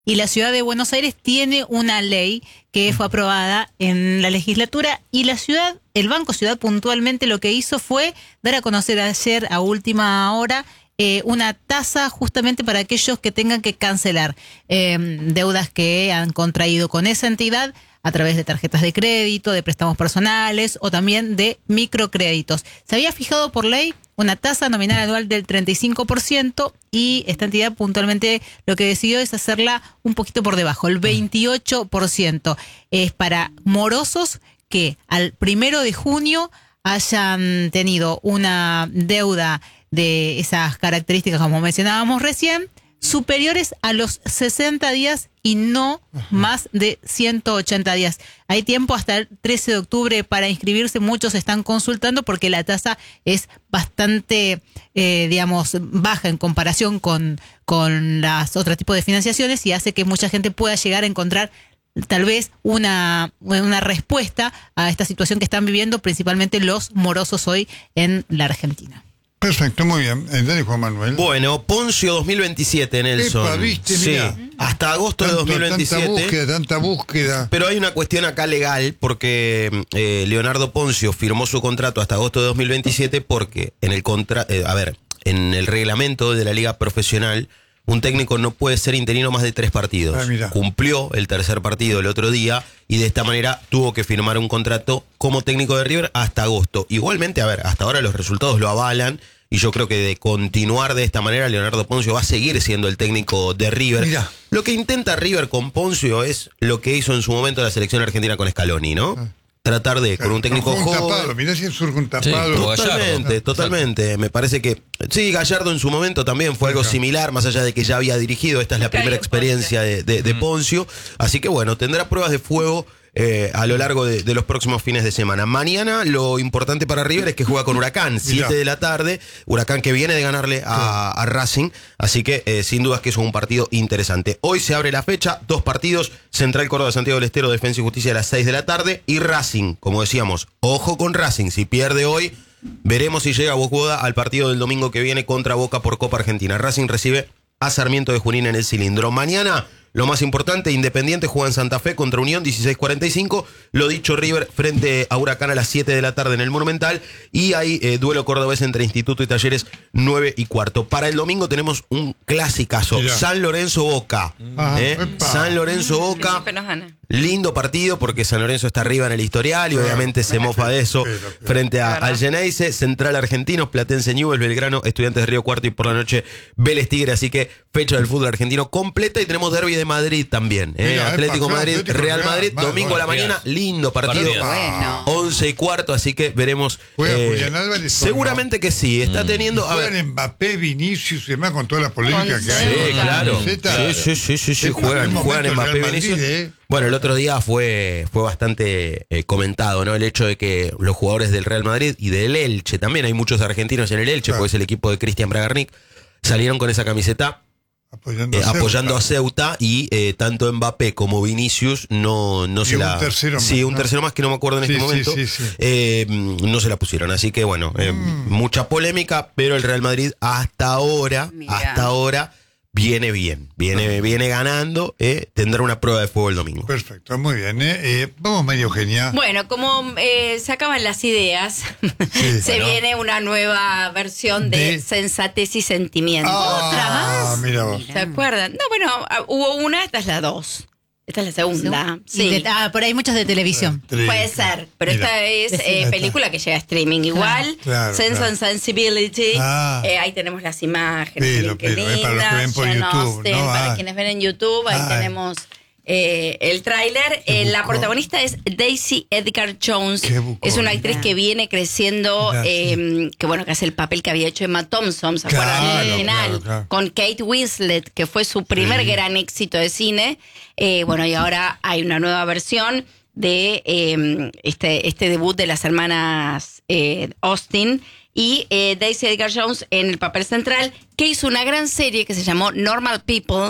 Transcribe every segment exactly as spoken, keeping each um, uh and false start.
y la ciudad de Buenos Aires tiene una ley que fue aprobada en la legislatura, y la ciudad, el Banco Ciudad puntualmente lo que hizo fue dar a conocer ayer a última hora eh, una tasa justamente para aquellos que tengan que cancelar eh, deudas que han contraído con esa entidad a través de tarjetas de crédito, de préstamos personales o también de microcréditos. Se había fijado por ley una tasa nominal anual del treinta y cinco por ciento, y esta entidad puntualmente lo que decidió es hacerla un poquito por debajo, el veintiocho por ciento. Es para morosos que al primero de junio hayan tenido una deuda de esas características, como mencionábamos recién, superiores a los sesenta días y no más de ciento ochenta días. Hay tiempo hasta el trece de octubre para inscribirse. Muchos están consultando porque la tasa es bastante, eh, digamos, baja en comparación con, con las otros tipos de financiaciones, y hace que mucha gente pueda llegar a encontrar tal vez una, una respuesta a esta situación que están viviendo principalmente los morosos hoy en la Argentina. Perfecto, muy bien. Dale, Juan Manuel. Bueno, Poncio dos mil veintisiete, Nelson. Epa, ¿viste? Sí, Mirá. hasta agosto Tanto, de dos mil veintisiete. Tanta búsqueda, tanta búsqueda. Pero hay una cuestión acá legal, porque eh, Leonardo Poncio firmó su contrato hasta agosto de dos mil veintisiete porque en el contra, eh, a ver, en el reglamento de la Liga Profesional, un técnico no puede ser interino más de tres partidos. Ah, Cumplió el tercer partido el otro día y de esta manera tuvo que firmar un contrato como técnico de River hasta agosto. Igualmente, a ver, hasta ahora los resultados lo avalan y yo creo que de continuar de esta manera Leonardo Poncio va a seguir siendo el técnico de River. Mirá. Lo que intenta River con Poncio es lo que hizo en su momento la selección argentina con Scaloni, ¿no? Ah. Tratar de, con un técnico un joven. Tapado, mirá si surge un tapado. Sí, totalmente, ah, totalmente. Exacto. Me parece que sí, Gallardo en su momento también fue algo similar, más allá de que ya había dirigido. Esta es la primera experiencia de, de, de Poncio. Así que bueno, tendrá pruebas de fuego eh, a lo largo de, de los próximos fines de semana. Mañana lo importante para River es que juega con Huracán, siete de la tarde. Huracán que viene de ganarle a, a Racing. Así que eh, sin dudas que eso es un partido interesante. Hoy se abre la fecha, dos partidos: Central Córdoba, Santiago del Estero, Defensa y Justicia a las seis de la tarde. Y Racing, como decíamos, ojo con Racing. Si pierde hoy, veremos si llega Bocuda al partido del domingo que viene contra Boca por Copa Argentina. Racing recibe a Sarmiento de Junín en el Cilindro. Mañana, lo más importante, Independiente juega en Santa Fe contra Unión, dieciséis cuarenta y cinco. Lo dicho, River frente a Huracán a las siete de la tarde en el Monumental. Y hay eh, duelo cordobés entre Instituto y Talleres, nueve y cuarto. Para el domingo tenemos un clasicazo. Mirá. San Lorenzo Boca. ¿eh? San Lorenzo Boca. Lindo partido porque San Lorenzo está arriba en el historial y obviamente se mofa de eso frente a, al Geneise. Central Argentinos, Platense Newell's, Belgrano, Estudiantes de Río Cuarto y por la noche Vélez Tigre. Así que fecha del fútbol argentino completa y tenemos derbi de Madrid también. ¿eh? Mira, Atlético epa, Madrid, Atlético Real Madrid, Real, domingo a la mañana, lindo partido. Bueno. once y cuarto, así que veremos. Eh, Julián Álvarez, seguramente ¿no? que sí, está mm. teniendo. A ver, Mbappé, Vinicius y demás con toda la polémica con que hay. Sí, claro. Sí, sí, sí, sí, sí, juegan, juegan Mbappé, Vinicius. ¿eh? Bueno, el otro día fue, fue bastante eh, comentado, ¿no? El hecho de que los jugadores del Real Madrid y del Elche, también hay muchos argentinos en el Elche, claro, porque es el equipo de Cristian Bragarnik, salieron con esa camiseta apoyando, eh, a, apoyando a Ceuta y eh, tanto Mbappé como Vinicius no, no se un la... Tercero sí, más, un ¿no? tercero más que no me acuerdo en sí, este sí, momento. Sí, sí. Eh, no se la pusieron, así que bueno, eh, mm. mucha polémica, pero el Real Madrid hasta ahora, Mira. hasta ahora... Viene bien, viene, viene ganando, eh, tendrá una prueba de fuego el domingo. Perfecto, muy bien. Eh. Eh, vamos, María Eugenia. Bueno, como eh, se acaban las ideas, sí, se bueno. viene una nueva versión de, de... Sensatez y Sentimientos. Ah, ¿Otra más? Mira vos. ¿Se acuerdan? No, bueno, hubo una, esta es la dos. Esta es la segunda. Sí. De, ah, por ahí muchos de televisión. Puede claro. ser, pero Mira. esta es eh, película que llega a streaming igual. Claro, Sense claro. and Sensibility. Ah. Eh, ahí tenemos las imágenes. Pero, pero, es para los que ven por John YouTube. Austen, ¿no? Para ah. quienes ven en YouTube, ahí ah. tenemos eh, el tráiler. Eh, la protagonista es Daisy Edgar Jones. Es una actriz que viene creciendo, eh, que bueno, que hace el papel que había hecho Emma Thompson, ¿se acuerdan? Claro, El original, claro, claro. con Kate Winslet, que fue su primer sí. gran éxito de cine. Eh, bueno, y ahora hay una nueva versión de eh, este, este debut de las hermanas eh, Austin y eh, Daisy Edgar Jones en el papel central, que hizo una gran serie que se llamó Normal People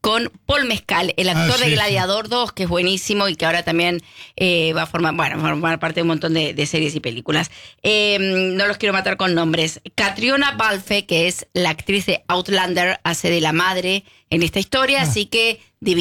con Paul Mescal, el actor Ah, sí, de sí. Gladiador dos, que es buenísimo y que ahora también eh, va a formar, bueno, formar parte de un montón de, de series y películas. Eh, no los quiero matar con nombres. Catriona Balfe, que es la actriz de Outlander, hace de la madre en esta historia, Ah. así que